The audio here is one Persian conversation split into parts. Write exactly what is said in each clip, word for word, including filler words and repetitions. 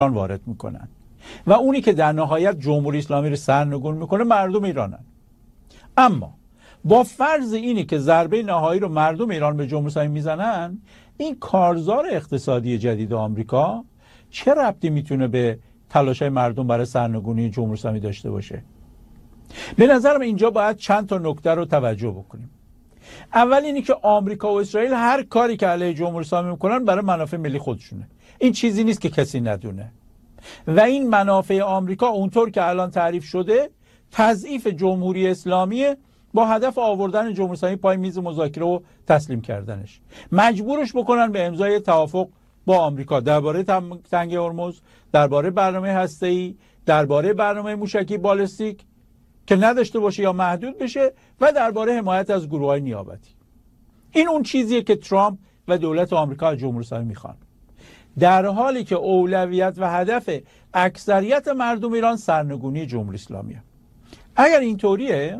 وارد میکنن و اونی که در نهایت جمهوری اسلامی رو سرنگون میکنه مردم ایرانن. اما با فرض اینی که ضربه نهایی رو مردم ایران به جمهوری اسلامی میزنن، این کارزار اقتصادی جدید آمریکا چه ربطی میتونه به تلاش‌های مردم برای سرنگونی جمهوری اسلامی داشته باشه؟ به نظرم اینجا باید چند تا نکته رو توجه بکنیم. اول اینی که آمریکا و اسرائیل هر کاری که علیه جمهوری اسلامی میکنن برای منافع ملی خودشونه. این چیزی نیست که کسی ندونه. و این منافع آمریکا اونطور که الان تعریف شده تضعیف جمهوری اسلامی با هدف آوردن جمهوری اسلامی پای میز مذاکره و تسلیم کردنش، مجبورش بکنن به امضای توافق با آمریکا درباره تنگه هرمز، درباره برنامه هسته‌ای، درباره برنامه موشکی بالستیک که نداشته باشه یا محدود بشه و درباره حمایت از گروه‌های نیابتی. این اون چیزیه که ترامپ و دولت آمریکا از جمهوری اسلامی میخوان، در حالی که اولویت و هدف اکثریت مردم ایران سرنگونی جمهوری اسلامیه. اگر اینطوریه،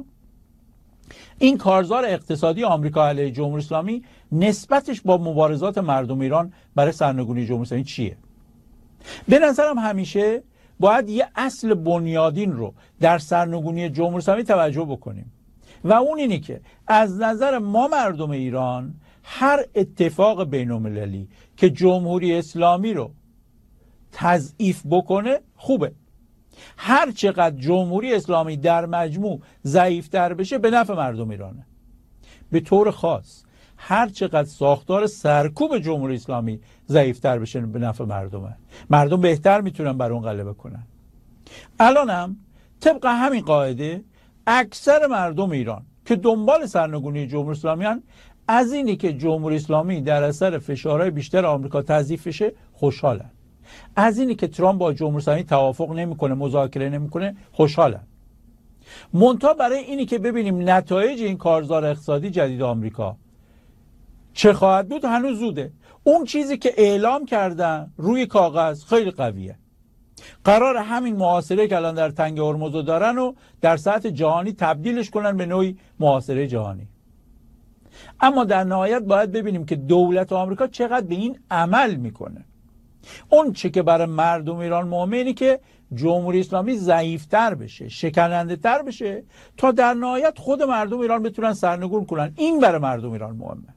این کارزار اقتصادی آمریکا علیه جمهوری اسلامی نسبتش با مبارزات مردم ایران برای سرنگونی جمهوری اسلامی چیه؟ به نظرم همیشه باید یه اصل بنیادین رو در سرنگونی جمهوری اسلامی توجه بکنیم و اون اینی که از نظر ما مردم ایران هر اتفاق بین‌المللی که جمهوری اسلامی رو تضعیف بکنه خوبه. هر چقدر جمهوری اسلامی در مجموع ضعیف‌تر بشه به نفع مردم ایرانه. به طور خاص هر چقدر ساختار سرکوب جمهوری اسلامی ضعیف‌تر بشه به نفع مردمه. مردم بهتر میتونن بر اون غلبه کنن. الانم طبق همین قاعده اکثر مردم ایران که دنبال سرنگونی جمهوری اسلامی هن، از اینی که جمهوری اسلامی در اثر فشارهای بیشتر آمریکا تضعیف بشه خوشحالن. از اینی که ترامپ با جمهوری اسلامی توافق نمیکنه، مذاکره نمیکنه خوشحالن. منتها برای اینی که ببینیم نتایج این کارزار اقتصادی جدید آمریکا چه خواهد بود هنوز زوده. اون چیزی که اعلام کردن روی کاغذ خیلی قویه. قرار همین محاصره که الان در تنگ هرمز دارن و در سطح جهانی تبدیلش کنن به نوعی محاصره جهانی. اما در نهایت باید ببینیم که دولت آمریکا چقدر به این عمل میکنه. اون چه که برای مردم ایران مهمه اینه که جمهوری اسلامی ضعیفتر بشه، شکننده تر بشه تا در نهایت خود مردم ایران بتونن سرنگون کنن. این برای مردم ایران مهمه.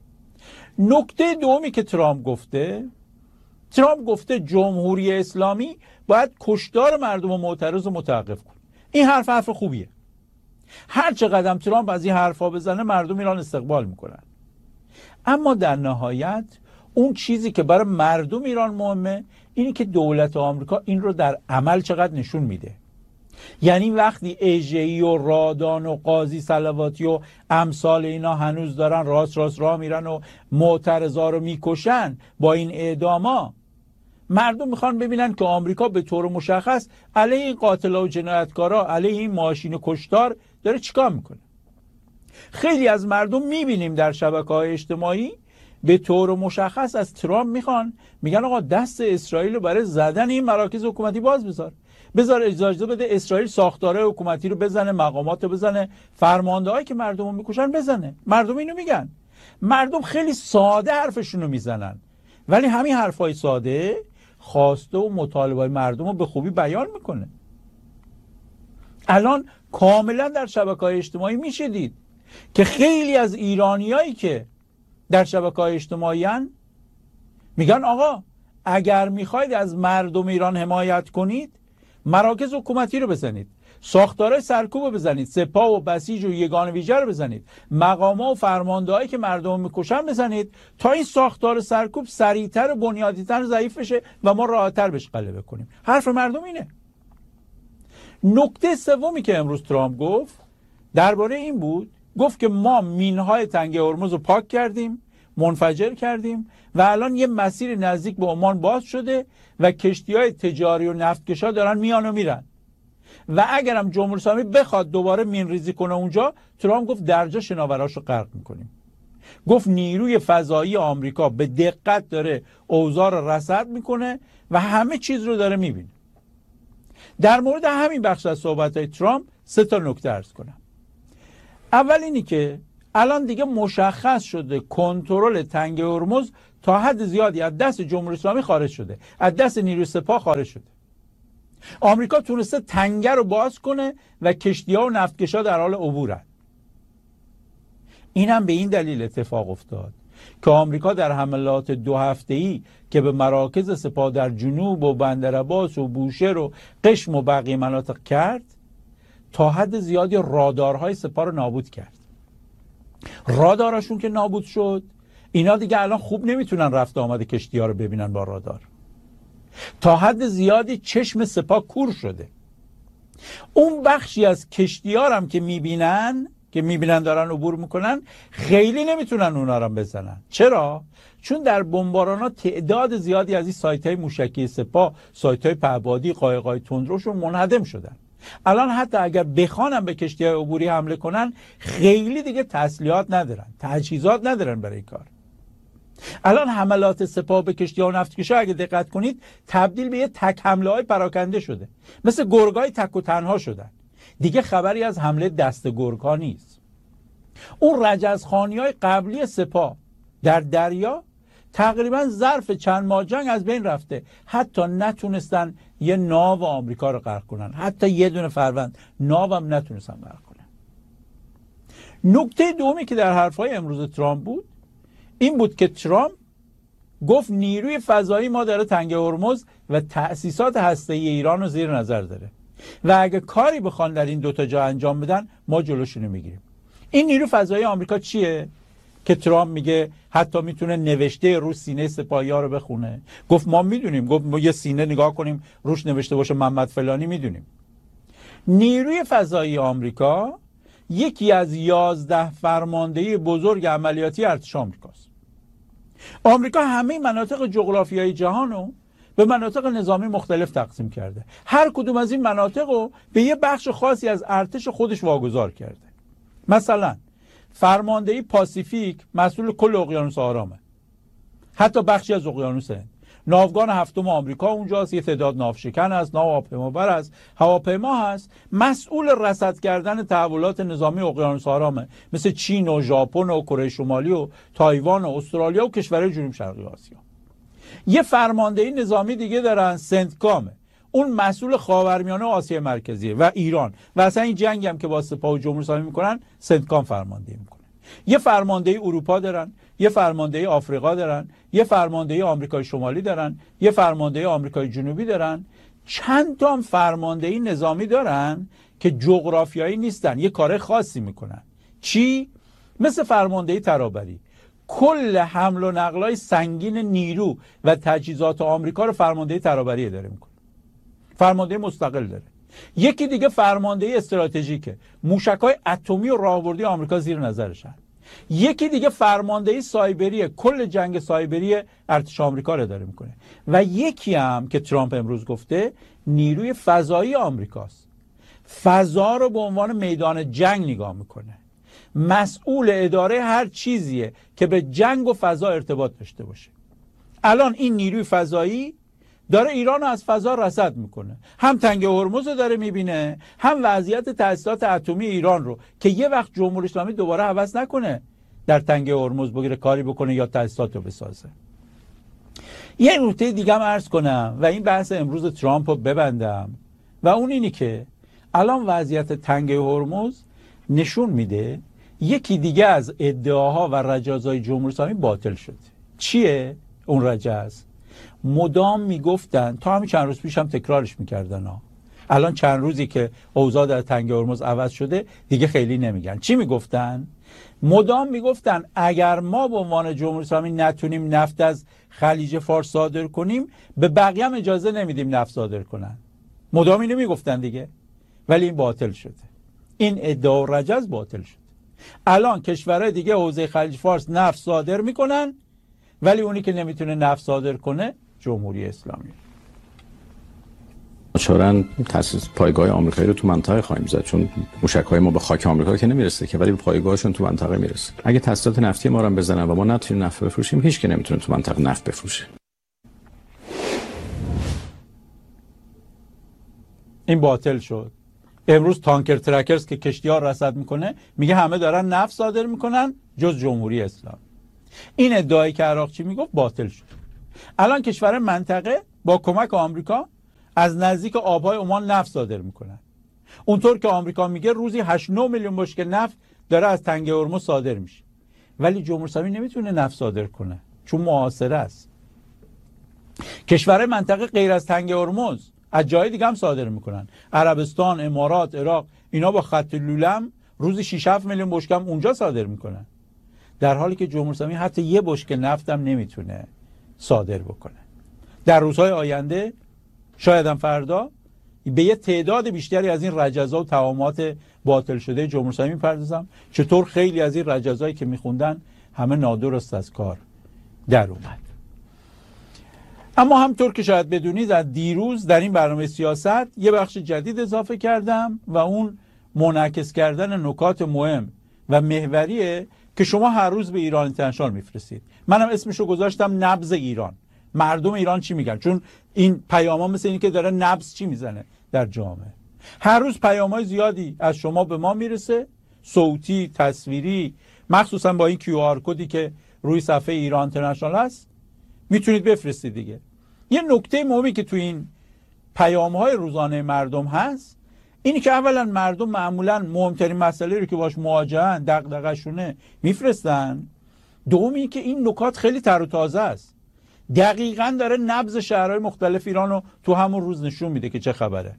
نکته دومی که ترامپ گفته، ترامپ گفته جمهوری اسلامی باید کشتار مردم و معترض رو متوقف کنه. این حرف حرف خوبیه. هر چه قدم ترامپ از این حرفا بزنه مردم ایران استقبال میکنن. اما در نهایت اون چیزی که برای مردم ایران مهمه اینی که دولت آمریکا این رو در عمل چقدر نشون میده. یعنی وقتی اژه‌ای و رادان و قاضی صلواتی و امثال اینا هنوز دارن راست راست راه میرن و معترضا رو میکشن با این اعداما، مردم میخوان ببینن که آمریکا به طور مشخص علیه این قاتلا و جنایتکارا، علیه این ماشین کشتار داره چیکار میکنه. خیلی از مردم میبینیم در شبکه‌های اجتماعی به طور مشخص از ترامپ میخوان، میگن آقا دست اسرائیل رو برای زدن این مراکز حکومتی باز بذار. بذار اجازه بده اسرائیل ساختاره حکومتی رو بزنه، مقامات رو بزنه، فرماندهایی که مردم رو میکشن بزنه. مردم اینو میگن. مردم خیلی ساده حرفشون رو میزنن، ولی همین حرفای ساده خواسته و مطالبه مردم رو به خوبی بیان میکنه. الان کاملا در شبکه‌های اجتماعی میشه دید که خیلی از ایرانیایی که در شبکه‌های اجتماعی هن میگن آقا اگر میخواید از مردم ایران حمایت کنید مراکز حکومتی رو بزنید، ساختارهای سرکوب رو بزنید، سپاه و بسیج و یگان ویژه رو بزنید، مقام‌ها و فرماندهایی که مردم میکشن بزنید تا این ساختار سرکوب سریعتر و بنیادی‌تر ضعیف بشه و ما راحت‌تر بهش غلبه کنیم. حرف مردم اینه. نکته سومی که امروز ترامپ گفت درباره این بود، گفت که ما مینهای تنگه هرمز رو پاک کردیم، منفجر کردیم و الان یه مسیر نزدیک به عمان باز شده و کشتی‌های تجاری و نفتکشا دارن میان و میرن و اگرم جمهوری اسلامی بخواد دوباره مین ریزی کنه اونجا، ترامپ گفت درجا شناوراشو غرق میکنیم. گفت نیروی فضایی آمریکا به دقت داره اوضاع رو رصد میکنه و همه چیز رو داره میبینه. در مورد همین بخش از صحبت‌های ترامپ سه تا نکته عرض کنم. اول اینی که الان دیگه مشخص شده کنترل تنگه هرمز تا حد زیادی از دست جمهوری اسلامی خارج شده، از دست نیروی سپاه خارج شده. آمریکا تونسته تنگه رو باز کنه و کشتی‌ها و نفتکش‌ها در حال عبورن. این هم به این دلیل اتفاق افتاد که آمریکا در حملات دو هفته‌ای که به مراکز سپاه در جنوب و بندرعباس و بوشهر و قشم و بقیه مناطق کرد، تا حد زیادی رادارهای سپاه رو نابود کرد. رادارشون که نابود شد، اینا دیگه الان خوب نمیتونن رفت آمد کشتی‌ها رو ببینن با رادار. تا حد زیادی چشم سپاه کور شده. اون بخشی از کشتی‌ها هم که میبینن که میبینن دارن عبور میکنن، خیلی نمیتونن اونا رو بزنن. چرا؟ چون در بمباران‌ها تعداد زیادی از این سایت‌های موشکی سپاه، سایت‌های پهپادی، قایق‌های تندروشون منهدم شدن. الان حتی اگر بخوانم به کشتی‌های عبوری حمله کنن، خیلی دیگه تسلیحات ندارن، تجهیزات ندارن برای کار. الان حملات سپاه به کشتی‌ها و نفتکش‌ها اگه دقت کنید تبدیل به یه تک حمله‌های پراکنده شده، مثل گرگای تک و تنها شدن. دیگه خبری از حمله دست گرگ‌ها نیست. اون رجزخوانی‌های قبلی سپاه در دریا تقریبا ظرف چند ماه جنگ از بین رفته، حتی نتونستن یه ناو آمریکا رو غرق کنن، حتی یه دونه فروند ناو هم نتونستن غرق کنن. نکته دومی که در حرف‌های امروز ترامپ بود این بود که ترامپ گفت نیروی فضایی ما داره تنگه هرمز و تأسیسات هسته‌ای ایران رو زیر نظر داره و اگه کاری بخوان در این دوتا جا انجام بدن ما جلوشونو میگیریم. این نیروی فضایی آمریکا چیه که ترامپ میگه حتی میتونه نوشته رو سینه سپاهی‌ها رو بخونه؟ گفت ما میدونیم، گفت ما یه سینه نگاه کنیم روش نوشته باشه محمد فلانی، میدونیم. نیروی فضایی آمریکا یکی از یازده فرماندهی بزرگ عملیاتی ارتش آمریکاست. آمریکا همه مناطق جغرافیایی جهان رو به مناطق نظامی مختلف تقسیم کرده. هر کدوم از این مناطق رو به یه بخش خاصی از ارتش خودش واگذار کرده. مثلا فرماندهی پاسیفیک مسئول کل اقیانوس آرامه، حتی بخشی از اقیانوس هند. ناوگان هفتم آمریکا اونجاست، یه تعداد ناوشکن هست، ناوهواپیمابر هست، هواپیما هست. مسئول رصد کردن تحولات نظامی اقیانوس آرامه، مثل چین و ژاپن و کره شمالی و تایوان و استرالیا و کشورهای جنوب شرقی آسیا. یه فرماندهی نظامی دیگه دارن، سنتکامه، اون مسئول خاورمیانه و آسیا مرکزیه و ایران و اصلا این جنگ هم که با سپاه و جمهوری اسلامی میکنن سنتکام فرماندهی میکنه. یه فرماندهی اروپا دارن، یه فرماندهی آفریقا دارن، یه فرماندهی آمریکای شمالی دارن، یه فرماندهی آمریکای جنوبی دارن. چند تا فرماندهی نظامی دارن که جغرافیایی نیستن، یه کار خاصی میکنن. چی؟ مثل فرماندهی ترابری، کل حمل و نقلای سنگین نیرو و تجهیزات آمریکا رو فرماندهی ترابری داره میکنه. فرماندهی مستقل داره. یکی دیگه فرماندهی استراتژیکه، موشک‌های اتمی و راهبردی آمریکا زیر نظرشن. یکی دیگه فرماندهی سایبریه، کل جنگ سایبری ارتش آمریکا رو داره میکنه. و یکی هم که ترامپ امروز گفته نیروی فضایی آمریکاست. فضا رو به عنوان میدان جنگ نگاه میکنه، مسئول اداره هر چیزیه که به جنگ و فضا ارتباط داشته باشه. الان این نیروی فضایی داره ایران رو از فضا رصد میکنه، هم تنگه هرمز رو داره میبینه، هم وضعیت تأسیسات اتمی ایران رو که یه وقت جمهوری اسلامی دوباره هوس نکنه در تنگه هرمز بگیره کاری بکنه یا تأسیسات رو بسازه. یه نکته دیگه هم عرض کنم و این بحث امروز ترامپ رو ببندم و اون اینی که الان وضعیت تنگه هرمز نشون میده یکی دیگه از ادعاها و رجزهای جمهوری اسلامی باطل شده. چیه اون رجز؟ مدام میگفتن، تا همین چند روز پیش هم تکرارش میکردن ها. الان چند روزی که اوضاع در تنگه هرمز عوض شده دیگه خیلی نمیگن. چی میگفتن؟ مدام میگفتن اگر ما به عنوان جمهوری اسلامی نتونیم نفت از خلیج فارس صادر کنیم، به بقیه هم اجازه نمیدیم نفت صادر کنن. مدام اینو میگفتن دیگه، ولی این باطل شده. این ادعا و رجز باطل شده. الان کشورهای دیگه حوزه خلیج فارس نفت صادر میکنن، ولی اونی که نمیتونه نفت صادر کنه جمهوری اسلامی. چرا تاسیس پایگاه آمریکایی رو تو منطقه خواهیم زد، چون موشک‌های ما به خاک آمریکا که نمیرسه که، ولی به پایگاهشون تو منطقه میرسه. اگه تاسیسات نفتی ما رو بزنن و ما نتونیم نفت بفروشیم، هیچ کی نمیتونه تو منطقه نفت بفروشه. این باطل شد امروز تانکر ترکرز که کشتی‌ها رصد میکنه میگه همه دارن نفت صادر میکنن جز جمهوری اسلامی. این ادعایی که عراقچی میگفت باطل شد. الان کشور منطقه با کمک آمریکا از نزدیک آبهای عمان نفت صادر میکنن. اونطور که آمریکا میگه روزی هشت نه میلیون بشکه نفت داره از تنگه هرمز صادر میشه. ولی جمهوری اسلامی نمیتونه نفت صادر کنه چون محاصره است. کشور منطقه غیر از تنگه هرمز از جای دیگه هم صادر میکنن. عربستان، امارات، عراق، اینا با خط لولم روزی شش هفت میلیون بشکه هم اونجا صادر میکنن. در حالی که جمهوری اسلامی حتی یه بشکه نفت هم نمیتونه صادر بکنه. در روزهای آینده شاید هم فردا به یه تعداد بیشتری از این رجزا و توامات باطل شده جمهوری اسلامی میپردازم چطور خیلی از این رجزایی که میخوندن همه نادرست از کار در اومد. اما همطور که شاید بدونید از دیروز در این برنامه سیاست یه بخش جدید اضافه کردم و اون منعکس کردن نکات مهم و محوریه که شما هر روز به ایران اینترنشنال میفرستید. منم اسمشو گذاشتم نبض ایران. مردم ایران چی میگن؟ چون این پیاما مثل اینی که داره نبض چی میزنه در جامعه. هر روز پیام‌های زیادی از شما به ما میرسه، صوتی، تصویری، مخصوصا با این کیو آر کدی که روی صفحه ایران اینترنشنال هست میتونید بفرستید دیگه. یه نکته مهمی که تو این پیام‌های روزانه مردم هست اینی که اولا مردم معمولا مهمترین مسئله رو که باش مواجهن، دغدغه‌شونه میفرستن. دومی که این نکات خیلی تر و تازه است. دقیقاً داره نبض شهرهای مختلف ایران رو تو همون روز نشون میده که چه خبره.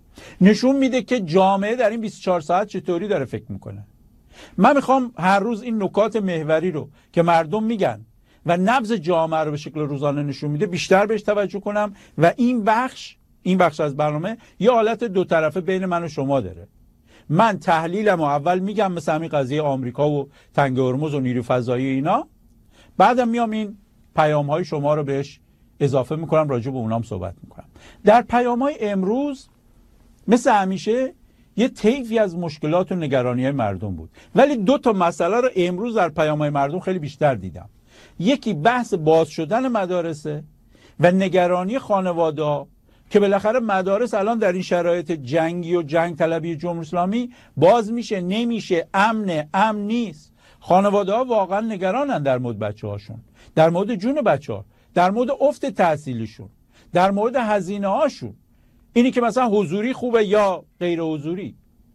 نشون میده که جامعه در این بیست و چهار ساعت چطوری داره فکر میکنه. من میخوام هر روز این نکات محوری رو که مردم میگن و نبض جامعه رو به شکل روزانه نشون میده بیشتر بهش توجه کنم و این بخش این بخش از برنامه یه حالت دو طرفه بین من و شما داره. من تحلیلم و اول میگم مثل همین قضیه آمریکا و تنگه هرمز و نیرو فضایی اینا، بعدم میام این پیام های شما رو بهش اضافه میکنم، راجع به اونام صحبت میکنم. در پیام های امروز مثل همیشه یه طیفی از مشکلات و نگرانی های مردم بود، ولی دو تا مسئله رو امروز در پیام های مردم خیلی بیشتر دیدم. یکی بحث باز شدن مدارسه و نگرانی خانواده که بالاخره مدارس الان در این شرایط جنگی و جنگ طلبی جمهوری اسلامی باز میشه نمیشه، امنه امن نیست. خانواده ها واقعا نگرانن در مورد بچه هاشون، در مورد جون بچه ها، در مورد افت تحصیلیشون، در مورد هزینه هاشون، اینی که مثلا حضوری خوبه یا غیر حضوری.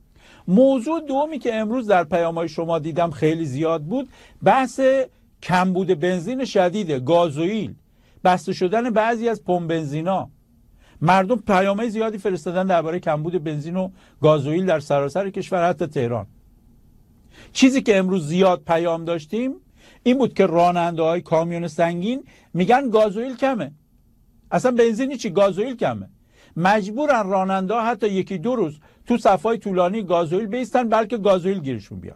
موضوع دومی که امروز در پیام‌های شما دیدم خیلی زیاد بود بحث کمبود بنزین شدیده، گازوئیل، بسته شدن بعضی از پمپ بنزینا. مردم پیام‌های زیادی فرستادن درباره کمبود بنزین و گازوئیل در سراسر کشور، حتی تهران. چیزی که امروز زیاد پیام داشتیم این بود که راننده‌های کامیون سنگین میگن گازوئیل کمه. اصلا بنزینی چی، گازوئیل کمه. مجبورن راننده‌ها حتی یکی دو روز تو صف‌های طولانی گازوئیل بیستن بلکه گازوئیل گیرشون بیاد.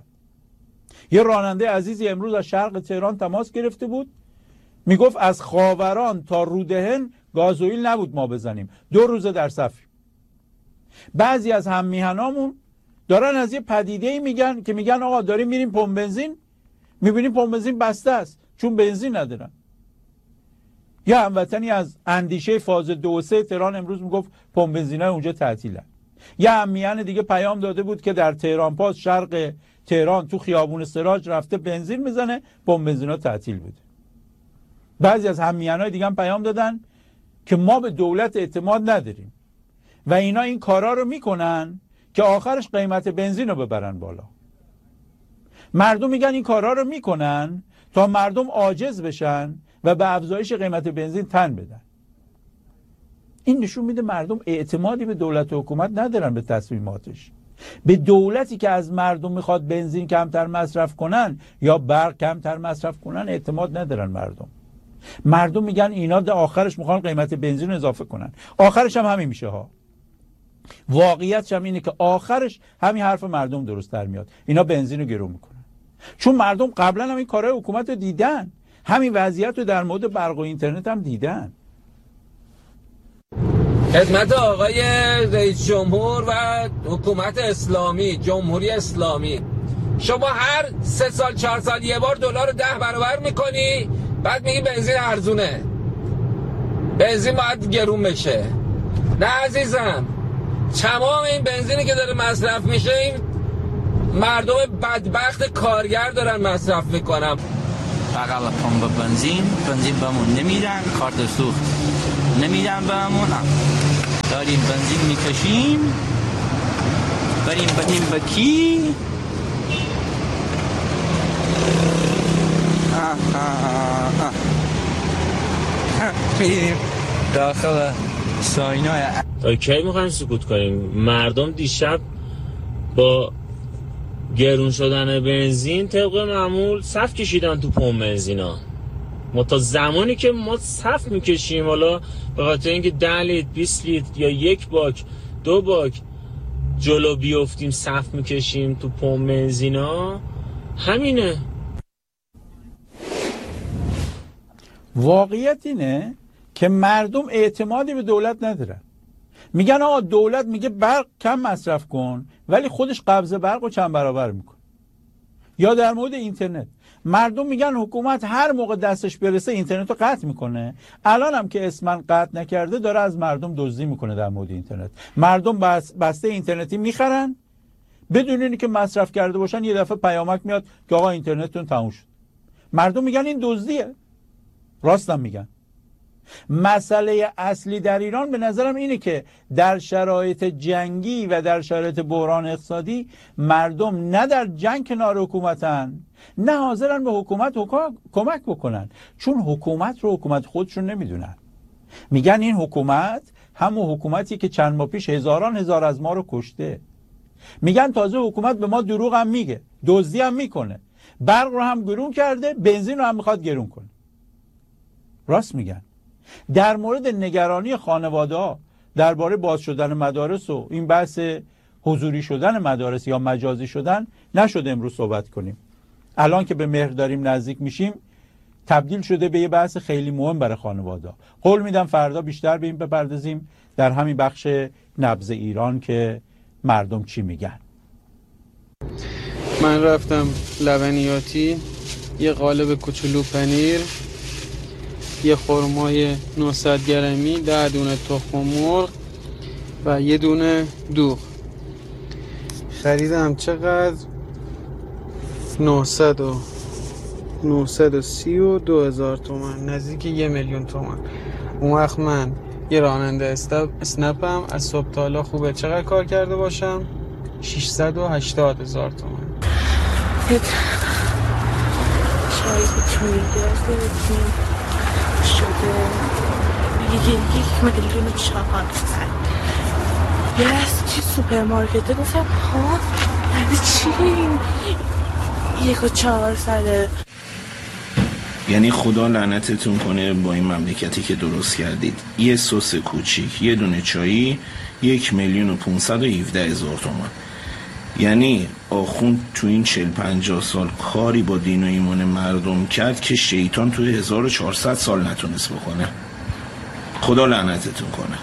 یه راننده عزیزی امروز از شرق تهران تماس گرفته بود، میگفت از خاوران تا رودهن گازوئیل نبود ما بزنیم، دو روزه در صفیم. بعضی از هم میهنامون دارن از یه پدیده‌ای میگن که میگن آقا داریم میریم پمپ بنزین میبینیم پمپ بنزین بسته است چون بنزین ندارن. یا هموطنی از اندیشه فاز دو و سه تهران امروز میگفت پمپ بنزینای اونجا تعطیلن. یا همیهن دیگه پیام داده بود که در تهران پاس شرق تهران تو خیابون سراج رفته بنزین میزنه، پمپ بنزینا تعطیل بوده. بعضی از همیهنای دیگه هم پیام دادن که ما به دولت اعتماد نداریم و اینا این کارا رو میکنن که آخرش قیمت بنزین رو ببرن بالا. مردم میگن این کارا رو میکنن تا مردم عاجز بشن و به افزایش قیمت بنزین تن بدن. این نشون میده مردم اعتمادی به دولت و حکومت ندارن، به تصمیماتش. به دولتی که از مردم میخواد بنزین کمتر مصرف کنن یا برق کمتر مصرف کنن اعتماد ندارن مردم. مردم میگن اینا در آخرش میخوان قیمت بنزین اضافه کنن. آخرش هم همین میشه ها. واقعیتش هم اینه که آخرش همین حرف مردم درست در میاد. اینا بنزین رو گرون میکنن. چون مردم قبلا هم این کارهای حکومت رو دیدن. همین وضعیت رو در مورد برق و اینترنت هم دیدن. خدمت آقای رئیس جمهور و حکومت اسلامی، جمهوری اسلامی، شما هر سه سال چهار سال یه بار دلار رو ده برابر میکنی، بعد میگی بنزین ارزونه، بنزین باید گرون بشه. نه عزیزم، تمام این بنزینی که داره مصرف میشه این مردم بدبخت کارگر دارن مصرف میکنن. بغل پمپ بنزین بنزین بهمون نمیدن، کارت سوخت نمیدن بهمون، داریم بنزین میکشیم بریم بدیم به کی؟ میریم داخل ساینای. تا کی میخوایم سکوت کنیم؟ مردم دیشب با گرون شدن بنزین طبق معمول صف کشیدن تو پمپ بنزینا. ما تا زمانی که ما صف میکشیم، حالا به خاطر اینکه ده لیتر بیست لیتر یا یک باک دو باک جلو بیفتیم صف میکشیم تو پمپ بنزینا، همینه. واقعیت اینه که مردم اعتمادی به دولت ندارن. میگن آقا دولت میگه برق کم مصرف کن ولی خودش قبض برق رو چند برابر میکنه. یا در مورد اینترنت مردم میگن حکومت هر موقع دستش برسه اینترنت رو قطع میکنه. الان هم که اسمن قطع نکرده داره از مردم دزدی میکنه. در مورد اینترنت مردم بس بسته اینترنتی میخرن بدون اینکه مصرف کرده باشن. یه دفعه پیامک میاد که آقا اینترنتتون تموم شد. مردم میگن این دزدیه. راستم میگن. مسئله اصلی در ایران به نظرم اینه که در شرایط جنگی و در شرایط بحران اقتصادی مردم نه در جنگ کنار حکومتن نه حاضرن به حکومت کمک بکنن، چون حکومت رو حکومت خودشون نمیدونن. میگن این حکومت همون حکومتی که چند ماه پیش هزاران هزار از ما رو کشته. میگن تازه حکومت به ما دروغ هم میگه، دزدی هم میکنه، برق رو هم گرون کرده، بنزین رو هم میخواد گرون کنه. راست میگن. در مورد نگرانی خانواده‌ها درباره باز شدن مدارس و این بحث حضوری شدن مدارس یا مجازی شدن نشد امروز صحبت کنیم. الان که به مهر داریم نزدیک میشیم تبدیل شده به یه بحث خیلی مهم برای خانواده‌ها. قول میدم فردا بیشتر به این بپردازیم در همین بخش نبض ایران که مردم چی میگن. من رفتم لبنیاتی، یه قالب کوچولو پنیر، یه خرمای نهصد گرمی، ده دونه تخم مرغ و یه دونه دوغ خریدم. چقدر؟ نهصد و نهصد و سی و دو هزار تومن، نزدیک یه میلیون تومن. اون وقت من یه راننده اسنپم، از صبح تا حالا خوبه چقدر کار کرده باشم؟ ششصد و هشتاد هزار تومن. چای بکنیم گاز بکنیم شده یک یک میلیون چهارصد. یه از چی سوپرمارکته گفتم ها یعنی چی یک و چهارصده. یعنی خدا لعنتتون کنه با این مملکتی که درست کردید. یه سس کوچیک، یه دونه چایی، یک میلیون و پونصد و هفده هزار تومان. یعنی آخوند تو این چهل پنجاه سال کاری با دین و ایمان مردم کرد که شیطان توی هزار و چهارصد سال نتونست بکنه. خدا لعنتتون کنه.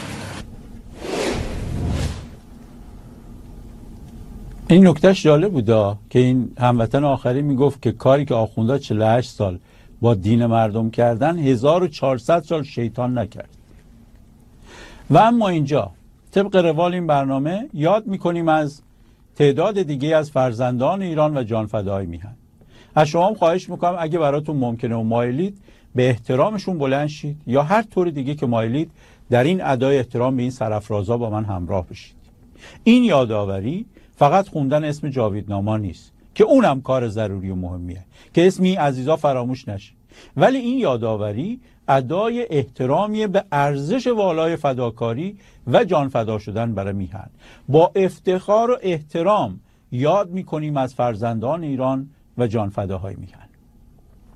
این نکتهش جالب بودا که این هموطن آخری میگفت که کاری که آخوندا چهل و هشت سال با دین مردم کردن هزار و چهارصد سال شیطان نکرد. و اما اینجا طبق روال این برنامه یاد میکنیم از تعداد دیگه از فرزندان ایران و جانفداهای میهن. از شما هم خواهش میکنم اگه براتون ممکنه و مایلید به احترامشون بلند شید یا هر طور دیگه که مایلید در این ادای احترام به این سرافرازا با من همراه بشید. این یادآوری فقط خوندن اسم جاویدنامه نیست که اونم کار ضروری و مهمیه که اسمی عزیزا فراموش نشه، ولی این یادآوری ادای احترامی به ارزش والای فداکاری و جان فدا شدن برای میهن. با افتخار و احترام یاد میکنیم از فرزندان ایران و جان فداهای میهن.